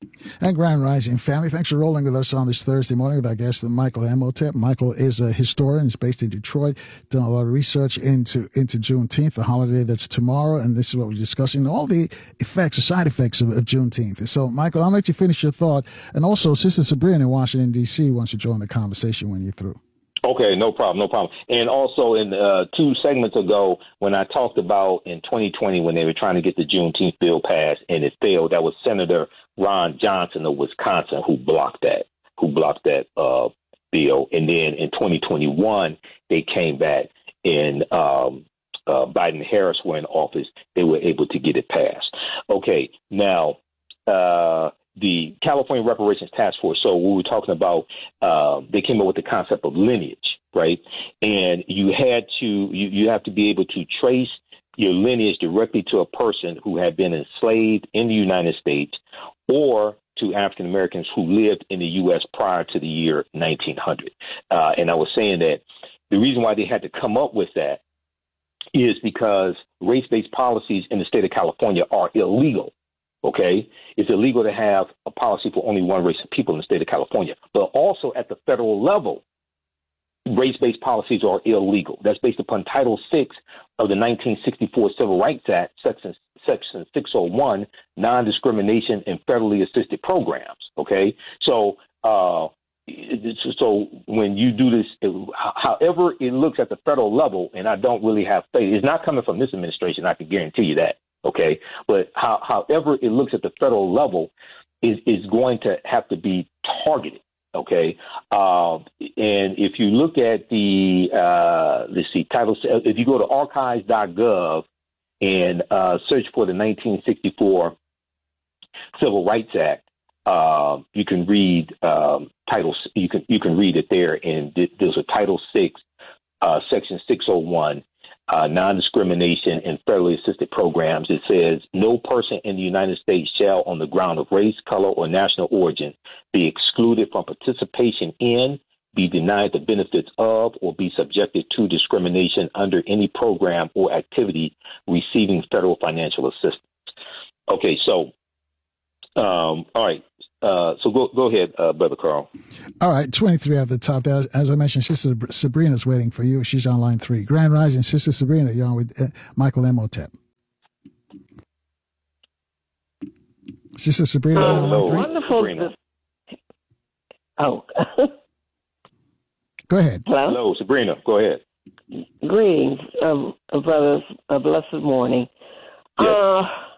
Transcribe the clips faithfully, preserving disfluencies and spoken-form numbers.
And Grand Rising family, thanks for rolling with us on this Thursday morning with our guest, Michael Imhotep. Michael is a historian. He's based in Detroit, done a lot of research into into Juneteenth, the holiday that's tomorrow, and this is what we're discussing, all the effects, the side effects of, of Juneteenth. So, Michael, I'll let you finish your thought. And also, Sister Sabrina in Washington, D C wants to join the conversation when you're through. Okay, no problem, no problem. And also, in uh, two segments ago, when I talked about in twenty twenty when they were trying to get the Juneteenth bill passed and it failed, that was Senator Ron Johnson of Wisconsin who blocked that, who blocked that uh, bill. And then in twenty twenty-one, they came back and um, uh, Biden and Harris were in office. They were able to get it passed. Okay, now. Uh, The California Reparations Task Force. So we were talking about, uh, they came up with the concept of lineage, right? And you had to, you, you have to be able to trace your lineage directly to a person who had been enslaved in the United States or to African Americans who lived in the U S prior to the year nineteen hundred. Uh, and I was saying that the reason why they had to come up with that is because race-based policies in the state of California are illegal. Okay, it's illegal to have a policy for only one race of people in the state of California, but also at the federal level, race-based policies are illegal. That's based upon Title six of the nineteen sixty-four Civil Rights Act, Section Section six oh one, non-discrimination in federally assisted programs. Okay, so uh, so when you do this, however it looks at the federal level, and I don't really have faith, it's not coming from this administration. I can guarantee you that. Okay, but how, however it looks at the federal level is, is going to have to be targeted. Okay, uh, and if you look at the uh, let's see, title, if you go to archives dot gov and uh, search for the nineteen sixty-four Civil Rights Act, uh, you can read um, title. You can you can read it there, and there's a Title six, uh, Section six oh one. Uh, non-discrimination in federally assisted programs. It says no person in the United States shall, on the ground of race, color, or national origin, be excluded from participation in, be denied the benefits of, or be subjected to discrimination under any program or activity receiving federal financial assistance. Okay, so, um, all right. Uh, so go go ahead, uh, Brother Carl. All right, twenty-three at the top. As, as I mentioned, Sister Sabrina's waiting for you. She's on line three. Grand Rising, Sister Sabrina, you're on with uh, Michael Imhotep. Sister Sabrina, oh, on line three. Wonderful. Sabrina. Oh. Go ahead. Hello? Hello, Sabrina. Go ahead. Greetings, um, brothers. A blessed morning. Yes. Uh,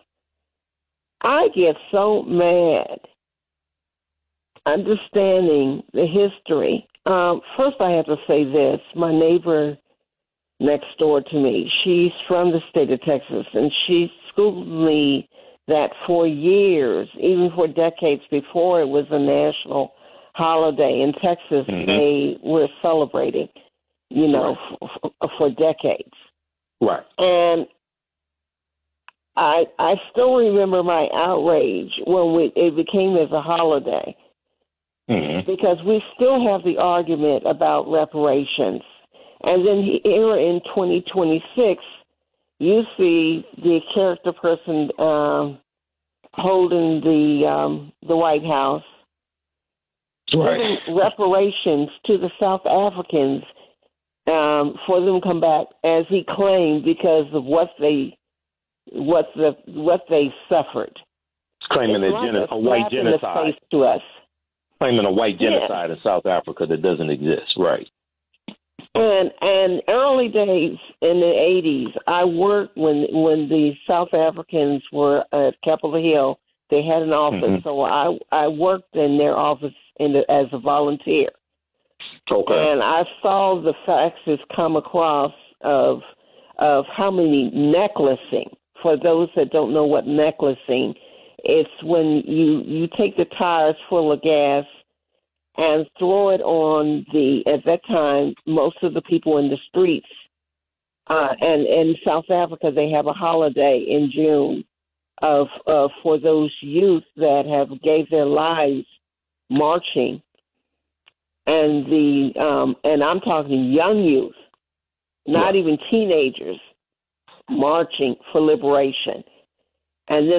I get so mad understanding the history. Um, first, I have to say this. My neighbor next door to me, she's from the state of Texas, and she schooled me that for years, even for decades before it was a national holiday in Texas, mm-hmm. they were celebrating, you know, right. f- f- for decades. Right. And I I still remember my outrage when we, it became as a holiday. Mm-hmm. Because we still have the argument about reparations. And then here in twenty twenty-six, you see the character person um, holding the um, the White House, right. giving reparations to the South Africans um, for them to come back, as he claimed, because of what they what the what they suffered. It's claiming a, like geno- a white genocide to us. Claiming a white genocide yeah. in South Africa that doesn't exist, right? And and early days in the eighties, I worked when when the South Africans were at Capitol Hill. They had an office, mm-hmm. so I I worked in their office in the, as a volunteer. Okay. And I saw the faxes come across of of how many necklacing. For those that don't know what necklacing, it's when you, you take the tires full of gas and throw it on the, at that time, most of the people in the streets. Uh, and in South Africa, they have a holiday in June of uh, for those youth that have gave their lives marching. And the um, and I'm talking young youth, not yeah. even teenagers, marching for liberation. And then they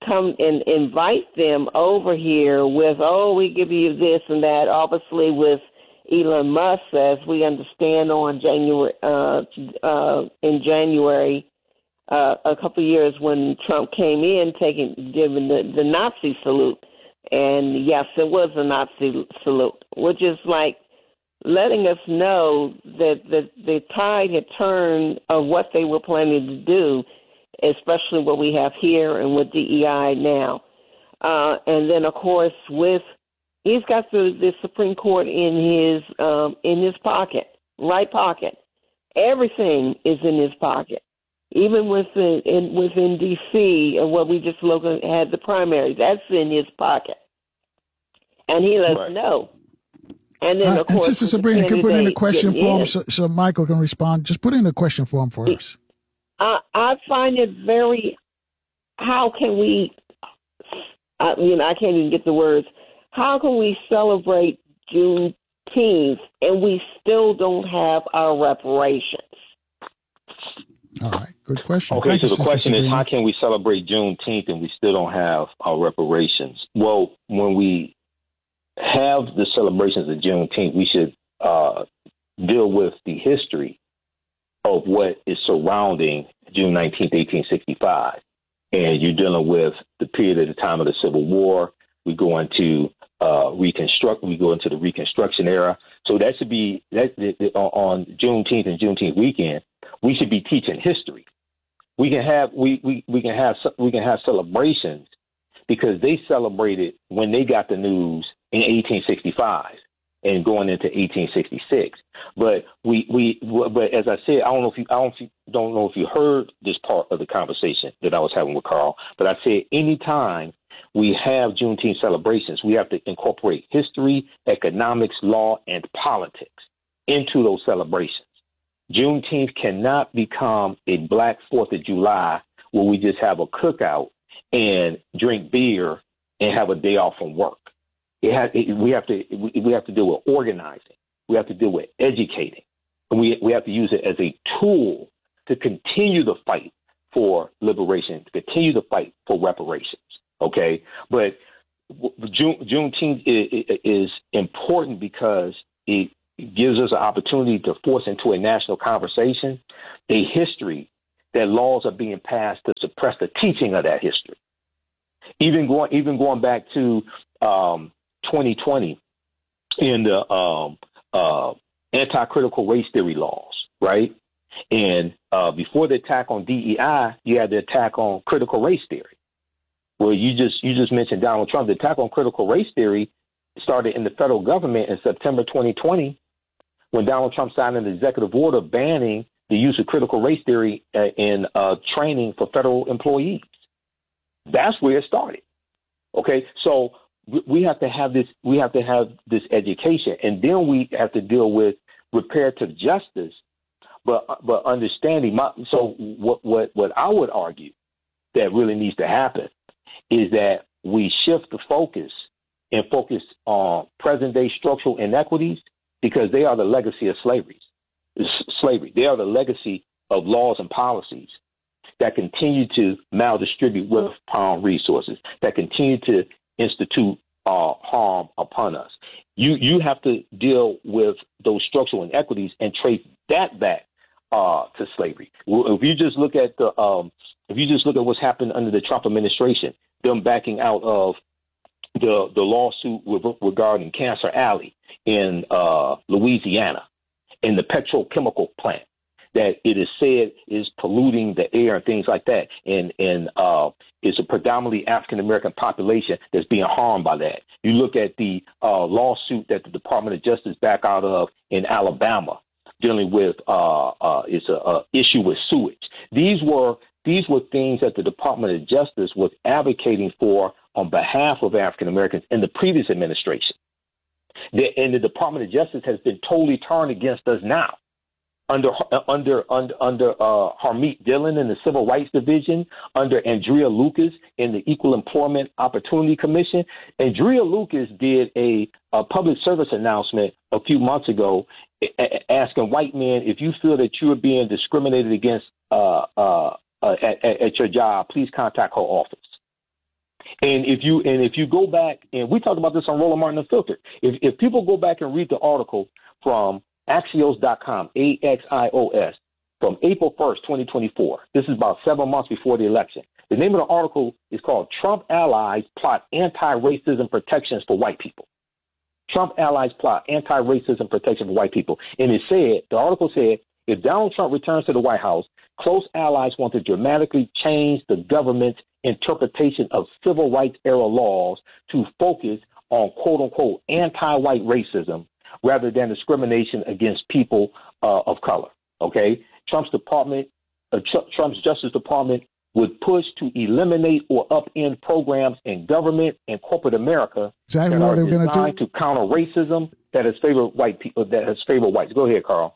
come and invite them over here with, oh, we give you this and that, obviously with Elon Musk, as we understand, on January, uh, uh, in January, uh, a couple of years when Trump came in, taking, giving the, the Nazi salute. And yes, it was a Nazi salute, which is like letting us know that the, the tide had turned of what they were planning to do, especially what we have here and with D E I now. Uh, and then, of course, with he's got the, the Supreme Court in his um, in his pocket, right pocket. Everything is in his pocket. Even within in, within D C, and what we just looked at, had the primary, that's in his pocket, and he lets right. know. And then, uh, of course, and Sister Sabrina can put in a question for him, so, so Michael can respond. Just put in a question for him for us. I, I find it very. How can we? I mean, I can't even get the words. How can we celebrate Juneteenth and we still don't have our reparations? All right, good question. Okay, Thank so you, the question Sabrina. is, how can we celebrate Juneteenth and we still don't have our reparations? Well, when we have the celebrations of Juneteenth, we should uh, deal with the history of what is surrounding June nineteenth, eighteen sixty-five. And you're dealing with the period at the time of the Civil War. We go into uh, reconstruct. We go into the Reconstruction era. So that should be that, that on Juneteenth and Juneteenth weekend. We should be teaching history. We can have we, we, we can have we can have celebrations because they celebrated when they got the news in eighteen sixty-five and going into eighteen sixty-six. But we we but as I said, I don't know if you I don't don't know if you heard this part of the conversation that I was having with Carl. But I said anytime we have Juneteenth celebrations, we have to incorporate history, economics, law, and politics into those celebrations. Juneteenth cannot become a Black Fourth of July where we just have a cookout and drink beer and have a day off from work. It has, it, we have to we, we have to deal with organizing. We have to deal with educating. And we we have to use it as a tool to continue the fight for liberation, to continue the fight for reparations. Okay, but June, Juneteenth is, is important because it gives us an opportunity to force into a national conversation a history that laws are being passed to suppress the teaching of that history. Even going even going back to um, twenty twenty in the um, uh, anti-critical race theory laws, right? And uh, before the attack on D E I, you had the attack on critical race theory. Well, you just you just mentioned Donald Trump. The attack on critical race theory started in the federal government in September twenty twenty when Donald Trump signed an executive order banning the use of critical race theory uh, in uh, training for federal employees. That's where it started. Okay, so we have to have this. We have to have this education, and then we have to deal with reparative justice. But but understanding. My, so what what what I would argue that really needs to happen is that we shift the focus and focus on present day structural inequities because they are the legacy of slavery. Slavery. They are the legacy of laws and policies that continue to maldistribute wealth upon resources, that continue to institute uh, harm upon us. You you have to deal with those structural inequities and trace that back uh, to slavery. If you just look at the um, if you just look at what's happened under the Trump administration, them backing out of the the lawsuit regarding Cancer Alley in uh, Louisiana, in the petrochemical plant that it is said is polluting the air and things like that, and and uh, it's a predominantly African American population that's being harmed by that. You look at the uh, lawsuit that the Department of Justice back out of in Alabama, dealing with uh, uh, it's a, a issue with sewage. These were these were things that the Department of Justice was advocating for on behalf of African Americans in the previous administration. The, and the Department of Justice has been totally turned against us now. Under under under under uh, Harmeet Dillon in the Civil Rights Division, under Andrea Lucas in the Equal Employment Opportunity Commission. Andrea Lucas did a, a public service announcement a few months ago a- asking white men, if you feel that you are being discriminated against uh, uh, uh, at, at your job, please contact her office. And if you and if you go back, and we talked about this on Roland Martin Unfiltered, if if people go back and read the article from Axios dot com, A X I O S, from April first, twenty twenty-four, this is about seven months before the election. The name of the article is called Trump Allies Plot Anti-Racism Protections for White People. Trump Allies Plot Anti-Racism Protection for White People. And it said, the article said, if Donald Trump returns to the White House, close allies want to dramatically change the government's interpretation of civil rights era laws to focus on quote-unquote anti-white racism rather than discrimination against people uh, of color. Okay? Trump's department, uh, Tr- Trump's Justice Department would push to eliminate or upend programs in government and corporate America exactly that what are they're going to designed do to counter racism that has favored white people. That has favored whites. Go ahead, Carl.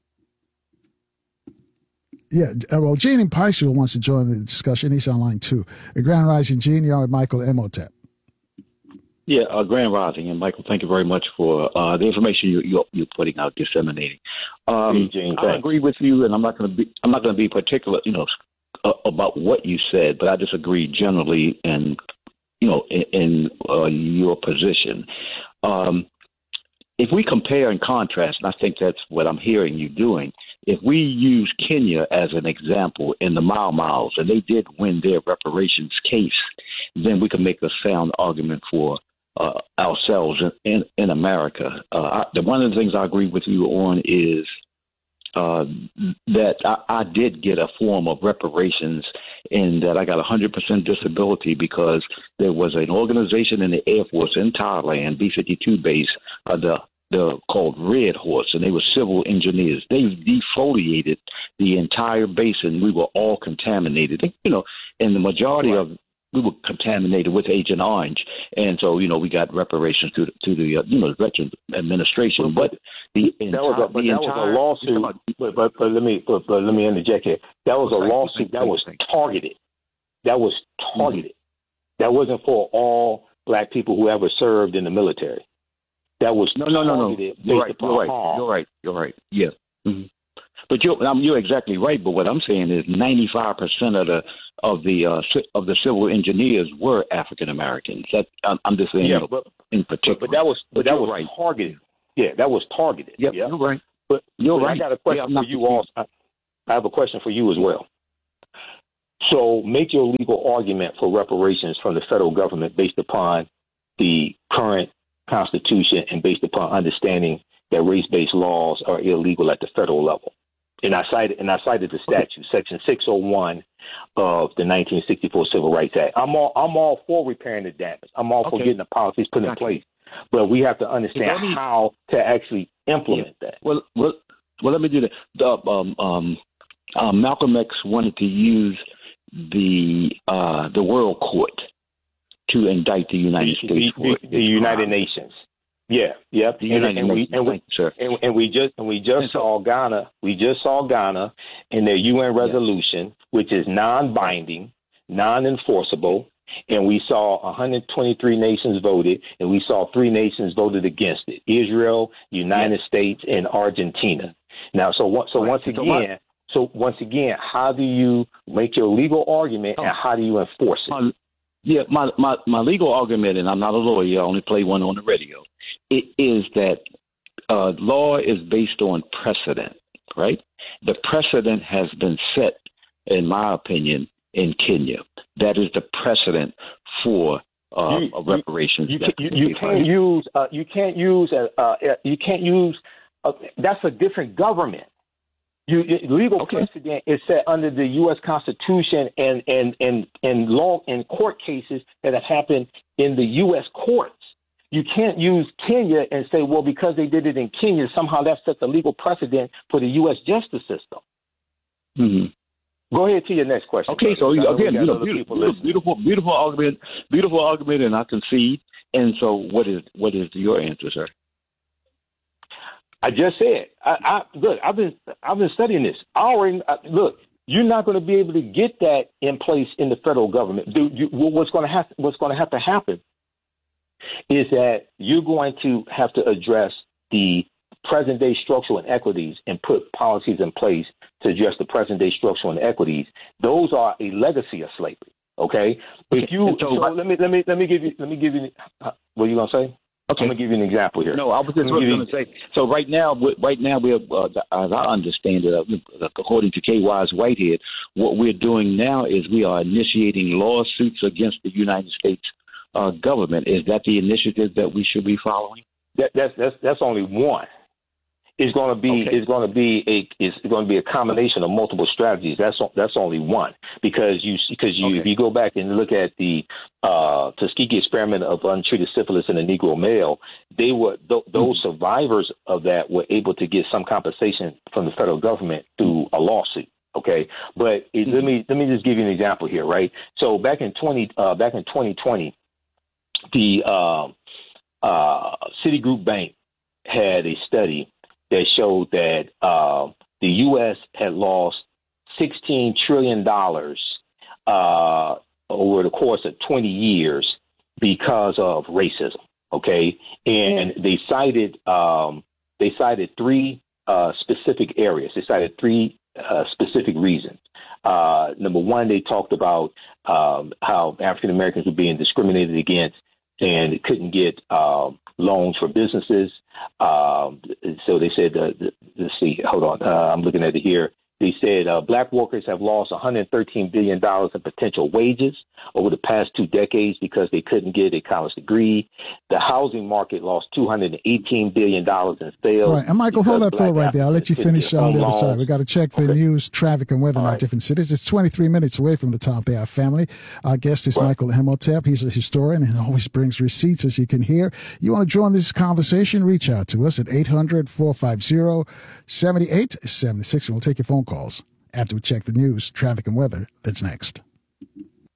Yeah, well, Gene in Pikesville wants to join the discussion. He's on line two. A Grand Rising, Gene, you're with Michael Imhotep. Yeah, uh, Grand Rising, and Michael, thank you very much for uh, the information you, you're, you're putting out, disseminating. Um, hey, Gene, I agree with you, and I'm not going to be I'm not going to be particular, you know, uh, about what you said, but I disagree generally, and you know, in, in uh, your position. Um, if we compare and contrast, and I think that's what I'm hearing you doing. If we use Kenya as an example in the Mau Mau's, and they did win their reparations case, then we can make a sound argument for uh, ourselves in, in, in America. Uh, I, the, one of the things I agree with you on is uh, that I, I did get a form of reparations in that I got one hundred percent disability because there was an organization in the Air Force in Thailand, B fifty-two base, uh, the the called Red Horse, and they were civil engineers. They defoliated the entire basin. We were all contaminated, you know, and the majority right. of we were contaminated with Agent Orange, and so you know we got reparations to the, to the uh, you know Veterans Administration. But, but the that entire, was a, but the that entire, was a lawsuit. But, but, but let me but, but let me interject here. That was a lawsuit that was targeted. That was targeted. Mm-hmm. That wasn't for all black people who ever served in the military. That was no, no, no, no. You're right. You're right. harm. You're right. You're right. Yeah. Mm-hmm. But you're, um, you're exactly right. But what I'm saying is, ninety-five percent of the of the uh, of the civil engineers were African Americans. That I'm, I'm just saying, yeah, you know, but, in particular. But, but that was but, but that was right. targeted. Yeah, that was targeted. Yep, yeah, you're right. But you're but right. I got a question yeah, for you also. I, I have a question for you as well. So make your legal argument for reparations from the federal government based upon the current Constitution and based upon understanding that race-based laws are illegal at the federal level. And I cited and I cited the statute, Section six oh one of the nineteen sixty-four Civil Rights Act. I'm all I'm all for repairing the damage. I'm all okay. for getting the policies put in place. But we have to understand me, how to actually implement yeah. that. Well, well, well, let me do that. The, um, um, uh, Malcolm X wanted to use the uh, the World Court to indict the United the, States. The, the, the United Nations. Yeah, yep. The United and, and Nations. we, and, we, sure. and, and we just and we just and saw so, Ghana. We just saw Ghana in their U N resolution, yeah. which is non-binding, non-enforceable, and we saw one hundred twenty-three nations voted, and we saw three nations voted against it: Israel, United yeah. States, and Argentina. Now, so so right. once again. So what? So once again, how do you make your legal argument, oh. and how do you enforce it? Um, yeah, my, my, my legal argument, and I'm not a lawyer, I only play one on the radio, it is that uh, law is based on precedent, right? The precedent has been set, in my opinion, in Kenya. That is the precedent for uh, you, reparations. You, you, you, you can't use. Uh, you can't use. Uh, uh, you can't use. Uh, that's a different government. You, legal okay. precedent is set under the U S Constitution and, and, and, and law and court cases that have happened in the U S courts. You can't use Kenya and say, well, because they did it in Kenya, somehow that sets a legal precedent for the U S justice system. Mm-hmm. Go ahead to your next question. Okay, so again, you know, beautiful, beautiful, beautiful argument, beautiful argument, and I concede. And so, what is what is your answer, sir? I just said, I, I look. I've been I've been studying this. I already I, look. You're not going to be able to get that in place in the federal government. Do you, what's going to have What's going to have to happen is that you're going to have to address the present day structural inequities and put policies in place to address the present day structural inequities. Those are a legacy of slavery. Okay, if you so, so let me let me let me give you let me give you what are you gonna say? Okay. I'm gonna give you an example here. No, I was just going to say. So right now, right now we're, uh, as I understand it, uh, according to K Y's Whitehead, what we're doing now is we are initiating lawsuits against the United States uh, government. Is that the initiative that we should be following? That, that's that's that's only one. It's going to be okay. it's going to be a it's going to be a combination of multiple strategies. That's that's only one because you because you okay. if you go back and look at the uh, Tuskegee experiment of untreated syphilis in a Negro male, they were th- those mm-hmm. survivors of that were able to get some compensation from the federal government through a lawsuit. Okay, but it, mm-hmm. let me let me just give you an example here, right? So back in twenty uh, back in twenty twenty, the uh, uh, Citigroup Bank had a study that showed that uh, the U S had lost sixteen trillion dollars uh, over the course of twenty years because of racism. Okay, and mm-hmm. they cited um, they cited three uh, specific areas. They cited three uh, specific reasons. Uh, number one, they talked about um, how African Americans were being discriminated against and couldn't get uh, loans for businesses. Um, so they said, uh, let's see, hold on, uh, I'm looking at it here. They said uh, black workers have lost one hundred thirteen billion dollars in potential wages over the past two decades because they couldn't get a college degree. The housing market lost two hundred eighteen billion dollars in sales. Right. And Michael, hold that thought right there. I'll let you finish on the other side. We got to check the okay. news, traffic, and weather in our right. different cities. It's twenty-three minutes away from the top of our family. Our guest is right. Michael Imhotep. He's a historian and always brings receipts, as you can hear. You want to join this conversation? Reach out to us at eight hundred, four five zero, seven eight seven six, and we'll take your phone calls after we check the news, traffic, and weather. That's next.